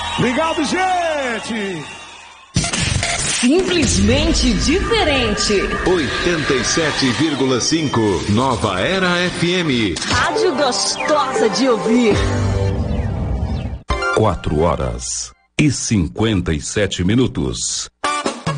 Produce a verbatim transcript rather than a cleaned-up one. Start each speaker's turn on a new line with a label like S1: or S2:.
S1: Obrigado, gente!
S2: Simplesmente diferente.
S3: oitenta e sete vírgula cinco Nova Era F M.
S2: Rádio gostosa de ouvir.
S3: Quatro horas e cinquenta e sete minutos.